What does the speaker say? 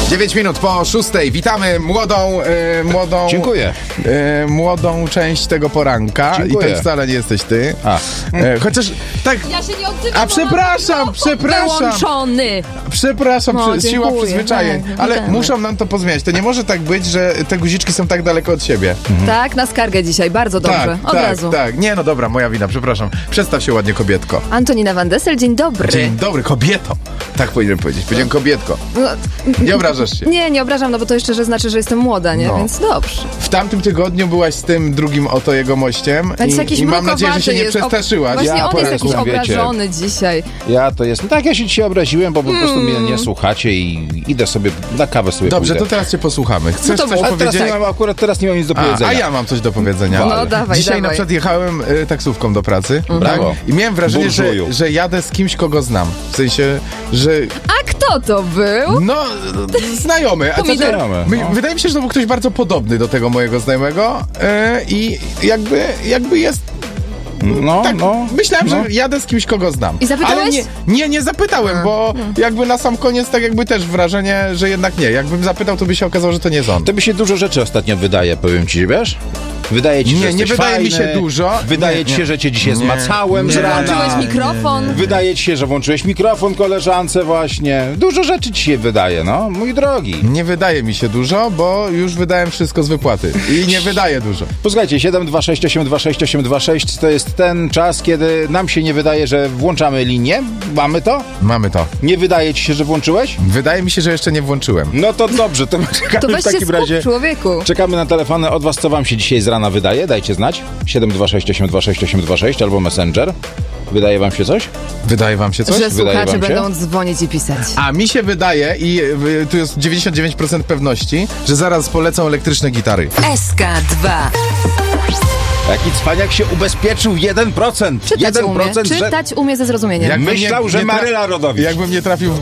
9 minut po 6. Witamy młodą Dziękuję. Młodą część tego poranka. Dziękuję. I to wcale nie jesteś ty. Chociaż tak. Ja się nie odzywam. Przepraszam. Wyłączony. Przepraszam, No, siła dziękuję. przyzwyczajeń. Tak, Ale witamy. muszą nam to pozmieniać. To nie może tak być, że te guziczki są tak daleko od siebie. Tak, na skargę dzisiaj, bardzo dobrze. Od razu. Tak. Nie, no dobra, moja wina, przepraszam. Przedstaw się ładnie, kobietko. Antonina Van Dessel, dzień dobry. Dzień dobry, kobieto. Tak powinienem powiedzieć. Powiedziałem kobietko. No, Nie obrażasz się. nie obrażam, no bo to jeszcze, że znaczy, że jestem młoda, nie? No. Więc dobrze. W tamtym tygodniu byłaś z tym drugim oto jegomościem Więc jakiś i mam nadzieję, że się nie mrukowaty jest. przestraszyłaś. Właśnie Ja on jest jakiś poranku, wiecie. obrażony dzisiaj. Ja to jest. Tak, ja się dzisiaj obraziłem, bo po prostu mnie nie słuchacie i idę sobie na kawę sobie Dobrze, to pójdę. teraz cię posłuchamy. Chcesz to coś mów. Ale teraz powiedzieć? teraz nie mam nic do powiedzenia. A ja mam coś do powiedzenia. No, dawaj, Dzisiaj dawaj. na przykład jechałem taksówką do pracy. Brawo. I miałem wrażenie, Burżuju. że jadę z kimś, kogo znam. W sensie, że A kto to był? no, znajomy. A Pomidor. Znajomy, no. Wydaje mi się, że to był ktoś bardzo podobny do tego mojego znajomego i jakby jest. Tak, myślałem, że jadę z kimś, kogo znam. I zapytałeś? Ale nie zapytałem, bo jakby na sam koniec tak jakby też wrażenie, że jednak nie. Jakbym zapytał, to by się okazało, że to nie jest on. To mi się dużo rzeczy ostatnio wydaje, powiem ci, wiesz? Wydaje ci się, że Nie jesteś wydaje mi fajny, się dużo. Wydaje ci się, że cię dzisiaj zmacałem z rana. Włączyłeś mikrofon? Wydaje ci się, że włączyłeś mikrofon koleżance właśnie. Dużo rzeczy ci się wydaje, no, mój drogi. Nie wydaje mi się dużo, bo już wydałem wszystko z wypłaty. I nie wydaje dużo. Posłuchajcie, 726826826 to jest ten czas, kiedy nam się nie wydaje, że włączamy linię. Mamy to? Mamy to. Nie wydaje ci się, że włączyłeś? Wydaje mi się, że jeszcze nie włączyłem. No to dobrze, to To czekamy weź w się takim skup, razie. człowieku. Czekamy na telefony od was, co wam się dzisiaj z rana wydaje. Dajcie znać. 726826826 albo Messenger. Wydaje wam się coś? Wydaje wam się coś? Że Wydaje słuchacze wam się? będą dzwonić i pisać. A mi się wydaje, i tu jest 99% pewności, że zaraz polecą elektryczne gitary. SK2. Taki cwaniak się ubezpieczył 1%. Czytać umie. 1%, że Czytać umie ze zrozumieniem. Jakbym myślał, że nie Maryla Rodowicz. Jakbym nie trafił w